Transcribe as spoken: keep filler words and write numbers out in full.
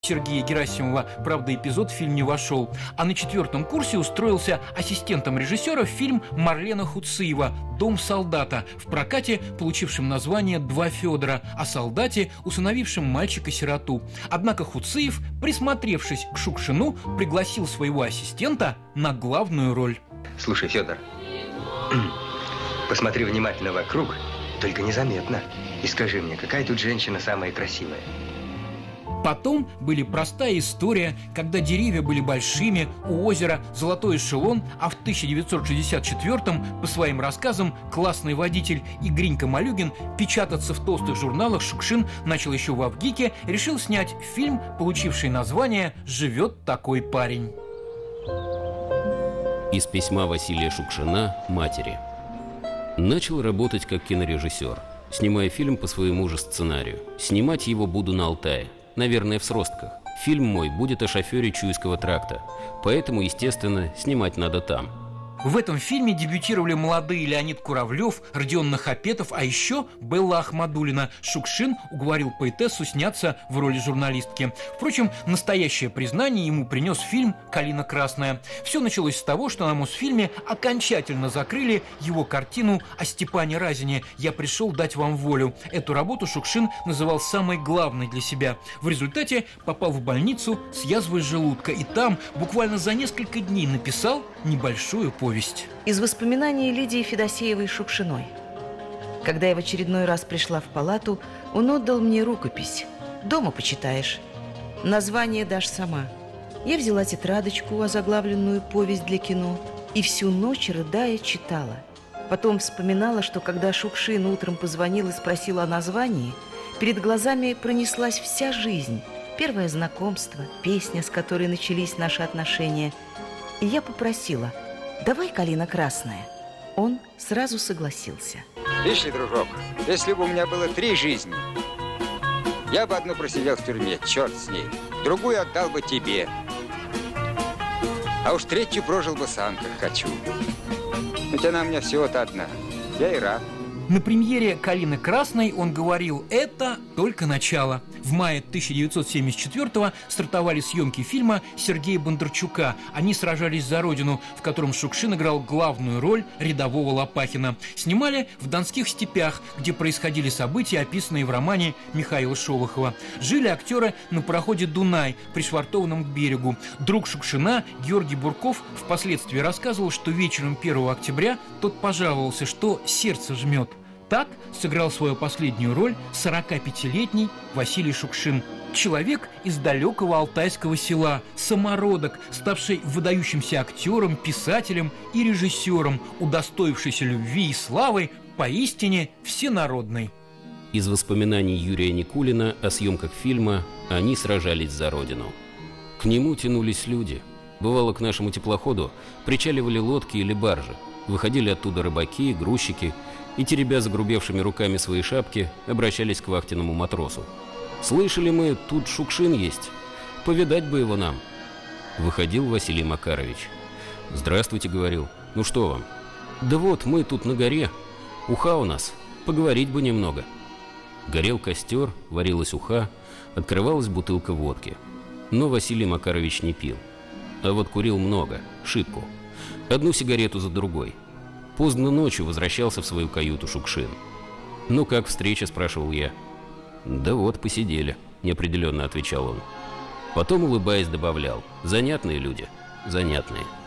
Сергея Герасимова, правда, эпизод в фильм не вошел. А на четвертом курсе устроился ассистентом режиссера в фильм Марлена Хуциева «Дом солдата», в прокате получившем название «Два Федора», о солдате, усыновившем мальчика-сироту. Однако Хуциев, присмотревшись к Шукшину, пригласил своего ассистента на главную роль. Слушай, Федор, посмотри внимательно вокруг, только незаметно, и скажи мне, какая тут женщина самая красивая? Потом были простая история, когда деревья были большими, у озера золотой эшелон, а в тысяча девятьсот шестьдесят четвёртом, по своим рассказам, классный водитель и Гринька Малюгин печататься в толстых журналах Шукшин начал еще в Авгике, решил снять фильм, получивший название «Живет такой парень». Из письма Василия Шукшина матери. Начал работать как кинорежиссер, снимая фильм по своему же сценарию. Снимать его буду на Алтае. Наверное, в сростках. Фильм мой будет о шофере Чуйского тракта, поэтому, естественно, снимать надо там. В этом фильме дебютировали молодые Леонид Куравлев, Родион Нахапетов, а еще Белла Ахмадуллина. Шукшин уговорил поэтессу сняться в роли журналистки. Впрочем, настоящее признание ему принес фильм «Калина красная». Все началось с того, что на Мосфильме окончательно закрыли его картину о Степане Разине «Я пришел дать вам волю». Эту работу Шукшин называл самой главной для себя. В результате попал в больницу с язвой желудка и там буквально за несколько дней написал небольшую повесть. Из воспоминаний Лидии Федосеевой Шукшиной. Когда я в очередной раз пришла в палату, он отдал мне рукопись. «Дома почитаешь. Название дашь сама». Я взяла тетрадочку, озаглавленную «Повесть для кино», и всю ночь, рыдая, читала. Потом вспоминала, что когда Шукшин утром позвонил и спросил о названии, перед глазами пронеслась вся жизнь. Первое знакомство, песня, с которой начались наши отношения. И я попросила: «Давай «Калина красная». Он сразу согласился. Видишь ли, дружок, если бы у меня было три жизни, я бы одну просидел в тюрьме, черт с ней, другую отдал бы тебе, а уж третью прожил бы сам, как хочу. Ведь она у меня всего-то одна, я и рад». На премьере «Калины красной» он говорил: «Это только начало». В мае тысяча девятьсот семьдесят четвёртого стартовали съемки фильма Сергея Бондарчука «Они сражались за родину», в котором Шукшин играл главную роль рядового Лопахина. Снимали в Донских степях, где происходили события, описанные в романе Михаила Шолохова. Жили актеры на пароходе «Дунай», пришвартованном к берегу. Друг Шукшина, Георгий Бурков, впоследствии рассказывал, что вечером первого октября тот пожаловался, что сердце жмет. Так сыграл свою последнюю роль сорокапятилетний Василий Шукшин. Человек из далекого алтайского села, самородок, ставший выдающимся актером, писателем и режиссером, удостоившийся любви и славы, поистине всенародной. Из воспоминаний Юрия Никулина о съемках фильма «Они сражались за родину». К нему тянулись люди. Бывало, к нашему теплоходу причаливали лодки или баржи. Выходили оттуда рыбаки, грузчики и, теребя загрубевшими руками свои шапки, обращались к вахтенному матросу. «Слышали мы, тут Шукшин есть. Повидать бы его нам». Выходил Василий Макарович. «Здравствуйте», — говорил. «Ну что вам?» «Да вот, мы тут на горе. Уха у нас. Поговорить бы немного». Горел костер, варилась уха, открывалась бутылка водки. Но Василий Макарович не пил. А вот курил много, шибко. Одну сигарету за другой. Поздно ночью возвращался в свою каюту Шукшин. «Ну как встреча?» – спрашивал я. «Да вот, посидели», – неопределенно отвечал он. Потом, улыбаясь, добавлял: «Занятные люди, занятные».